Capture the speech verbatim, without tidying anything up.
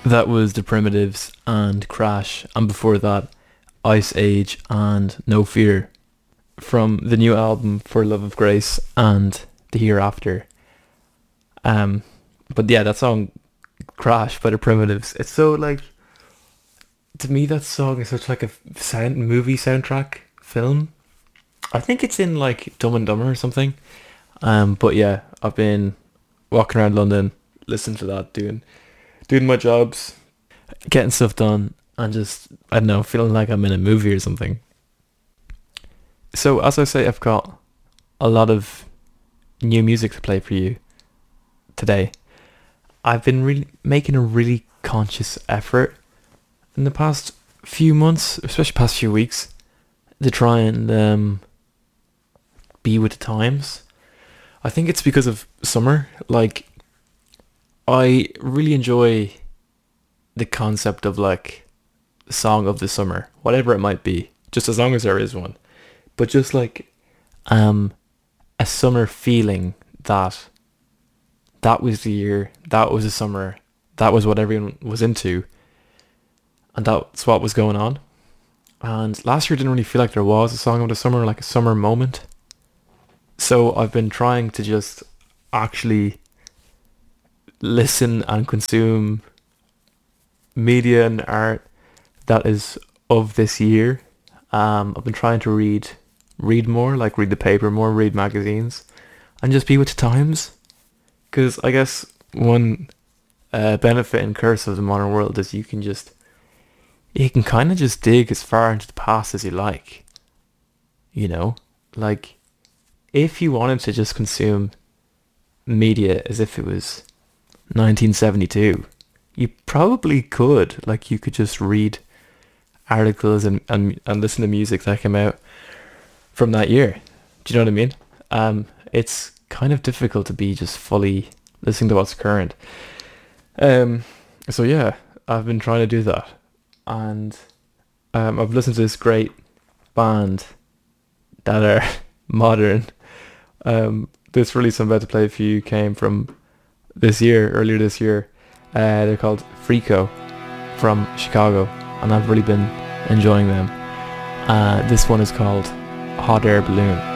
That was The Primitives and Crash, and before that, Ice Age and No Fear from the new album For Love of Grace and The Hereafter. Um, but yeah, that song Crash by The Primitives. It's so like to me that song is such like a sound movie soundtrack film. I think it's in like Dumb and Dumber or something. Um, but yeah, I've been walking around London, listening to that, doing doing my jobs, getting stuff done, and just I don't know, feeling like I'm in a movie or something. So as I say, I've got a lot of new music to play for you today. I've been really making a really conscious effort in the past few months, especially past few weeks, to try and um, be with the times. I think it's because of summer. Like, I really enjoy the concept of like the song of the summer, whatever it might be, just as long as there is one. But just like um a summer feeling that that was the year, that was the summer, that was what everyone was into, and that's what was going on. And last year didn't really feel like there was a song of the summer, like a summer moment. So I've been trying to just actually listen and consume media and art that is of this year. Um, I've been trying to read read more, like read the paper more, read magazines, and just be with the times. Because I guess one uh, benefit and curse of the modern world is you can just you can kind of just dig as far into the past as you like. You know, like if you wanted to just consume media as if it was nineteen seventy-two, you probably could. Like you could just read articles and, and, and listen to music that came out from that year. Do you know what I mean? Um, it's kind of difficult to be just fully listening to what's current. Um, so yeah, I've been trying to do that, and um, I've listened to this great band that are modern. Um, this release I'm about to play for you came from this year, earlier this year. Uh, they're called Freako from Chicago, and I've really been enjoying them. Uh, this one is called Hot Air Balloon.